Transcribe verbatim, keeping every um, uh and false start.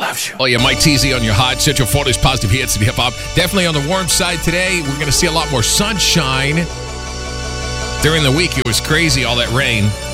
loves you. Oh, yeah, Mike Teasy on your hot Central Florida's positive hits and hip-hop. Definitely on the warm side today. We're going to see a lot more sunshine. During the week, it was crazy, all that rain.